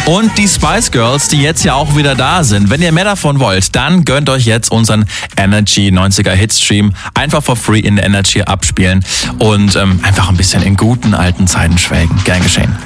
Und die Spice Girls, die jetzt ja auch wieder da sind. Wenn ihr mehr davon wollt, dann gönnt euch jetzt unseren Energy 90er Hitstream. Einfach for free in der Energy abspielen und einfach ein bisschen in guten alten Zeiten schwelgen. Gern geschehen.